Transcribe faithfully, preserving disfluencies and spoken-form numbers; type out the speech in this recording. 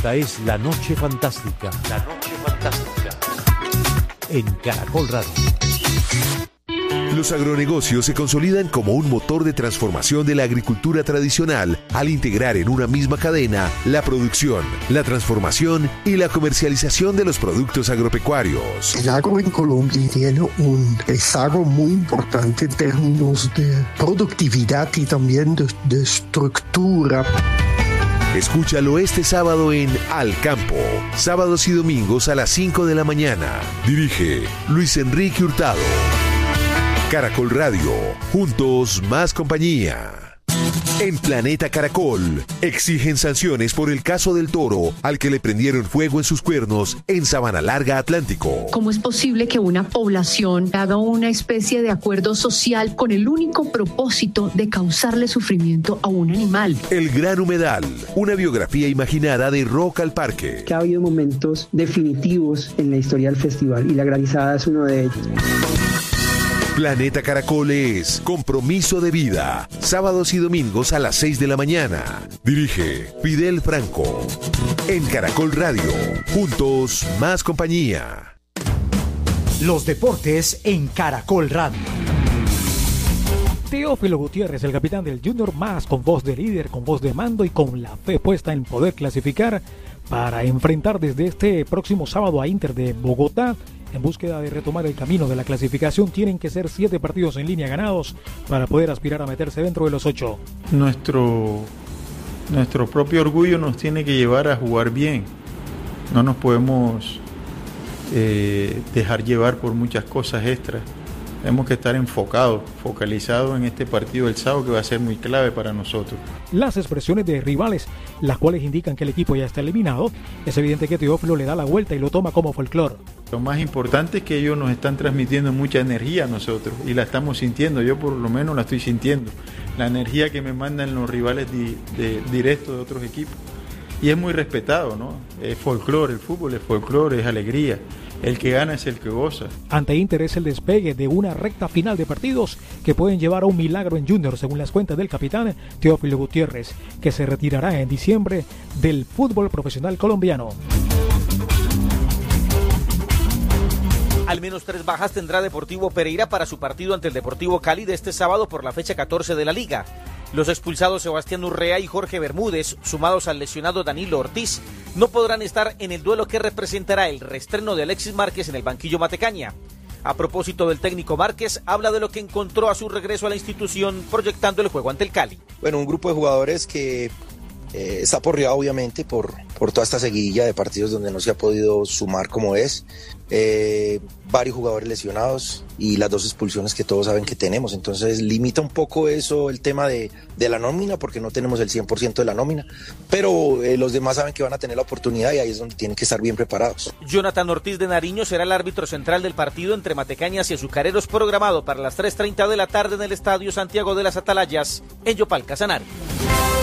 Esta es La Noche Fantástica. La Noche Fantástica. En Caracol Radio. Los agronegocios se consolidan como un motor de transformación de la agricultura tradicional al integrar en una misma cadena la producción, la transformación y la comercialización de los productos agropecuarios. El agro en Colombia tiene un rezago muy importante en términos de productividad y también de, de estructura. Escúchalo este sábado en Al Campo, sábados y domingos a las cinco de la mañana. Dirige Luis Enrique Hurtado. Caracol Radio, juntos más compañía. En Planeta Caracol, exigen sanciones por el caso del toro al que le prendieron fuego en sus cuernos en Sabana Larga, Atlántico. ¿Cómo es posible que una población haga una especie de acuerdo social con el único propósito de causarle sufrimiento a un animal? El Gran Humedal, una biografía imaginada de Rock al Parque. Que ha habido momentos definitivos en la historia del festival y la granizada es uno de ellos. Planeta Caracol es Compromiso de Vida, sábados y domingos a las seis de la mañana. Dirige Fidel Franco. En Caracol Radio, juntos más compañía. Los deportes en Caracol Radio. Teófilo Gutiérrez, el capitán del Junior, más con voz de líder, con voz de mando y con la fe puesta en poder clasificar para enfrentar desde este próximo sábado a Inter de Bogotá. En búsqueda de retomar el camino de la clasificación, tienen que ser siete partidos en línea ganados para poder aspirar a meterse dentro de los ocho. Nuestro, nuestro propio orgullo nos tiene que llevar a jugar bien. No nos podemos eh, dejar llevar por muchas cosas extras. Tenemos que estar enfocados, focalizados en este partido del sábado que va a ser muy clave para nosotros. Las expresiones de rivales, las cuales indican que el equipo ya está eliminado, es evidente que Teófilo le da la vuelta y lo toma como folclore. Lo más importante es que ellos nos están transmitiendo mucha energía a nosotros y la estamos sintiendo, yo por lo menos la estoy sintiendo, la energía que me mandan los rivales di, de, directos de otros equipos. Y es muy respetado, ¿no? Es folclore, el fútbol es folclore, es alegría. El que gana es el que goza. Ante Inter es el despegue de una recta final de partidos que pueden llevar a un milagro en Junior, según las cuentas del capitán Teófilo Gutiérrez, que se retirará en diciembre del fútbol profesional colombiano. Al menos tres bajas tendrá Deportivo Pereira para su partido ante el Deportivo Cali de este sábado por la fecha catorce de la Liga. Los expulsados Sebastián Urrea y Jorge Bermúdez, sumados al lesionado Danilo Ortiz, no podrán estar en el duelo que representará el reestreno de Alexis Márquez en el banquillo Matecaña. A propósito del técnico Márquez, habla de lo que encontró a su regreso a la institución proyectando el juego ante el Cali. Bueno, un grupo de jugadores que eh, está aporreado obviamente por, por toda esta seguidilla de partidos donde no se ha podido sumar como es. Eh, varios jugadores lesionados y las dos expulsiones que todos saben que tenemos, entonces limita un poco eso el tema de, de la nómina porque no tenemos el cien por ciento de la nómina, pero eh, los demás saben que van a tener la oportunidad y ahí es donde tienen que estar bien preparados. Jonathan Ortiz de Nariño será el árbitro central del partido entre Matecañas y Azucareros, programado para las tres treinta de la tarde en el Estadio Santiago de las Atalayas en Yopal, Casanare.